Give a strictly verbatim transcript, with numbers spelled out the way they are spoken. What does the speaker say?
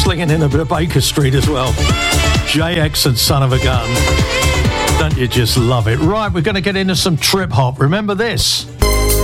slinging in a bit of Baker Street as well. J X and Son of a Gun. Don't you just love it? Right, we're going to get into some trip hop. Remember this.